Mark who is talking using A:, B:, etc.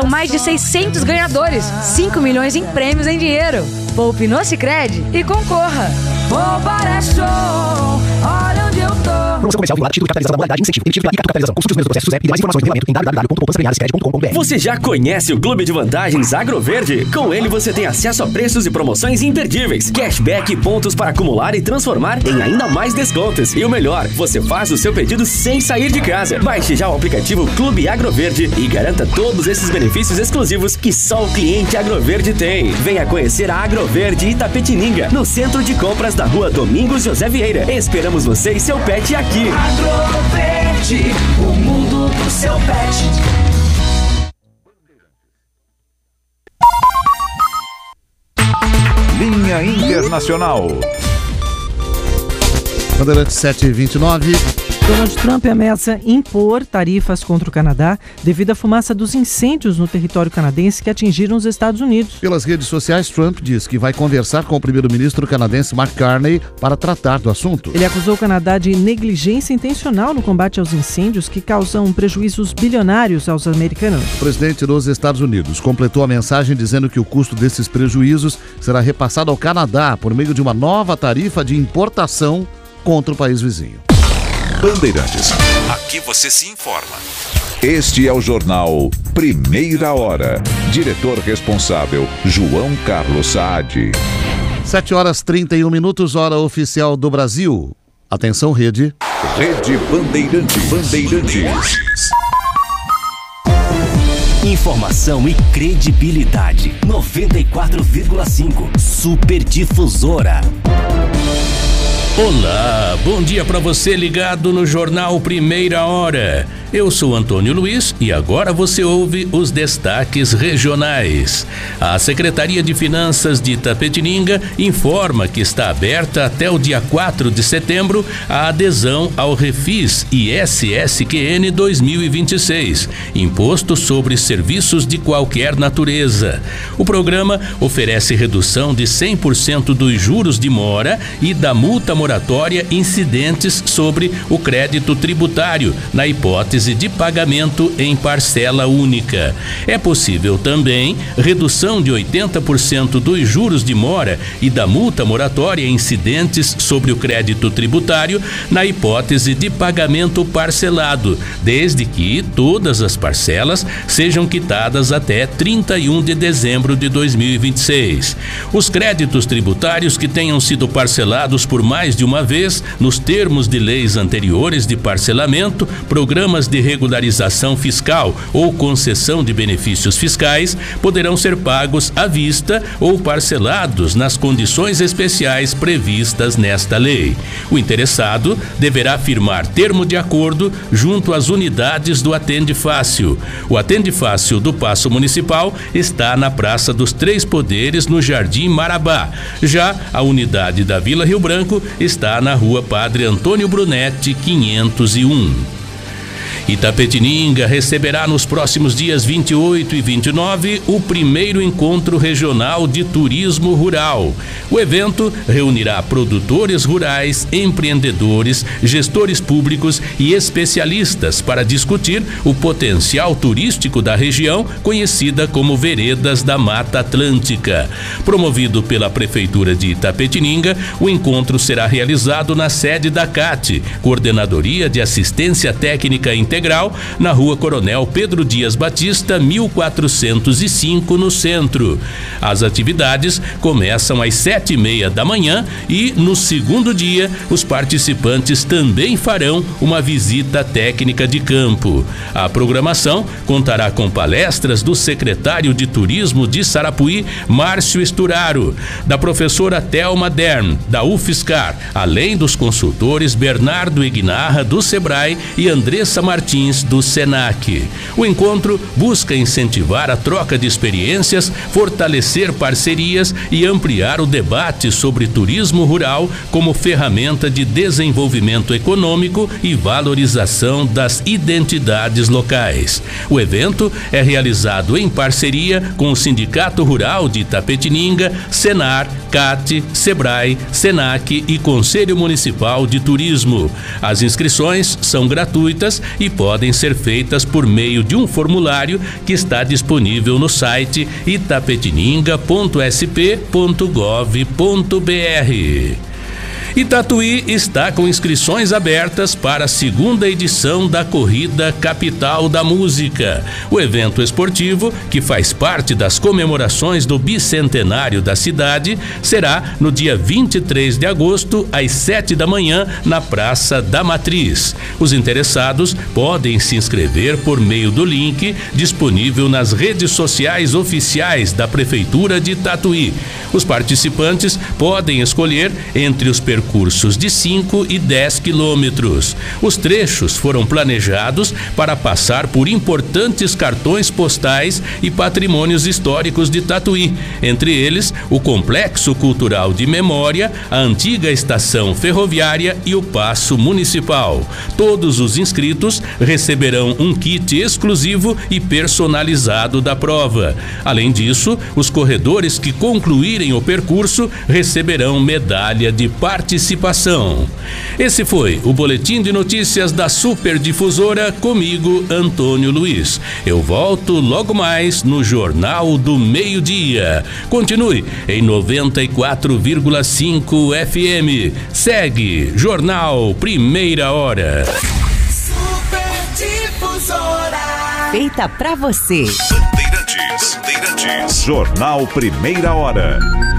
A: São mais de 600 ganhadores, 5 milhões em prêmios em dinheiro. Poupe no Sicredi e concorra.
B: Poupar é show, olha onde eu tô.
C: Promoção comercial vinculada, título de capitalização da modalidade de incentivo. Emitido pela ICA Capitalização. Consulte os meus processos e mais informações no regulamento em www.poupançaganharescred.com.br.
D: Você já conhece o Clube de Vantagens Agroverde? Com ele você tem acesso a preços e promoções imperdíveis, cashback e pontos para acumular e transformar em ainda mais descontos. E o melhor, você faz o seu pedido sem sair de casa. Baixe já o aplicativo Clube Agroverde e garanta todos esses benefícios exclusivos que só o cliente Agroverde tem. Venha conhecer a Agroverde Itapetininga, no centro de compras da rua Domingos José Vieira. Esperamos você e seu pet aqui.
B: Agroverde, o mundo do seu pet.
E: Linha Internacional.
F: Bandeirantes 7h29.
G: Donald Trump ameaça impor tarifas contra o Canadá devido à fumaça dos incêndios no território canadense que atingiram os Estados Unidos.
F: Pelas redes sociais, Trump diz que vai conversar com o primeiro-ministro canadense Mark Carney para tratar do assunto.
G: Ele acusou o Canadá de negligência intencional no combate aos incêndios que causam prejuízos bilionários aos americanos.
F: O presidente dos Estados Unidos completou a mensagem dizendo que o custo desses prejuízos será repassado ao Canadá por meio de uma nova tarifa de importação contra o país vizinho.
E: Bandeirantes.
H: Aqui você se informa.
E: Este é o jornal Primeira Hora. Diretor responsável, João Carlos Saad.
F: 7h31, hora oficial do Brasil. Atenção, rede.
E: Rede Bandeirantes.
D: Informação e credibilidade. 94,5. Superdifusora.
I: Olá, bom dia para você ligado no Jornal Primeira Hora. Eu sou Antônio Luiz e agora você ouve os destaques regionais. A Secretaria de Finanças de Itapetininga informa que está aberta até o dia 4 de setembro a adesão ao Refis ISSQN 2026, Imposto sobre Serviços de Qualquer Natureza. O programa oferece redução de 100% dos juros de mora e da multa moratória incidentes sobre o crédito tributário, na hipótese de pagamento em parcela única. É possível também redução de 80% dos juros de mora e da multa moratória incidentes sobre o crédito tributário, na hipótese de pagamento parcelado, desde que todas as parcelas sejam quitadas até 31 de dezembro de 2026. Os créditos tributários que tenham sido parcelados por mais de uma vez, nos termos de leis anteriores de parcelamento, programas de regularização fiscal ou concessão de benefícios fiscais, poderão ser pagos à vista ou parcelados nas condições especiais previstas nesta lei. O interessado deverá firmar termo de acordo junto às unidades do Atende Fácil. O Atende Fácil do Paço Municipal está na Praça dos Três Poderes, no Jardim Marabá. Já a unidade da Vila Rio Branco está na Rua Padre Antônio Brunetti, 501. Itapetininga receberá nos próximos dias 28 e 29 o primeiro encontro regional de turismo rural. O evento reunirá produtores rurais, empreendedores, gestores públicos e especialistas para discutir o potencial turístico da região, conhecida como Veredas da Mata Atlântica. Promovido pela Prefeitura de Itapetininga, o encontro será realizado na sede da CAT, Coordenadoria de Assistência Técnica Integral, na Rua Coronel Pedro Dias Batista, 1405, no centro. As atividades começam às 7h30 da manhã e, no segundo dia, os participantes também farão uma visita técnica de campo. A programação contará com palestras do secretário de Turismo de Sarapuí, Márcio Esturaro, da professora Thelma Dern, da UFSCar, além dos consultores Bernardo Ignarra, do Sebrae, e Andressa Martins, do Senac. O encontro busca incentivar a troca de experiências, fortalecer parcerias e ampliar o debate sobre turismo rural como ferramenta de desenvolvimento econômico e valorização das identidades locais. O evento é realizado em parceria com o Sindicato Rural de Itapetininga, Senar, CAT, Sebrae, Senac e Conselho Municipal de Turismo. As inscrições são gratuitas e podem ser feitas por meio de um formulário que está disponível no site itapetininga.sp.gov.br. Itatuí está com inscrições abertas para a segunda edição da Corrida Capital da Música. O evento esportivo, que faz parte das comemorações do bicentenário da cidade, será no dia 23 de agosto, às 7 da manhã, na Praça da Matriz. Os interessados podem se inscrever por meio do link disponível nas redes sociais oficiais da Prefeitura de Itatuí. Os participantes podem escolher entre os percursos de 5 e 10 quilômetros. Os trechos foram planejados para passar por importantes cartões postais e patrimônios históricos de Tatuí, entre eles o Complexo Cultural de Memória, a antiga estação ferroviária e o Paço Municipal. Todos os inscritos receberão um kit exclusivo e personalizado da prova. Além disso, os corredores que concluírem o percurso receberão medalha de participação. Esse foi o Boletim de Notícias da Superdifusora, comigo, Antônio Luiz. Eu volto logo mais no Jornal do Meio-Dia. Continue em 94,5 FM. Segue Jornal Primeira Hora.
B: Superdifusora.
J: Feita pra você.
E: Bandeirantes. Jornal Primeira Hora.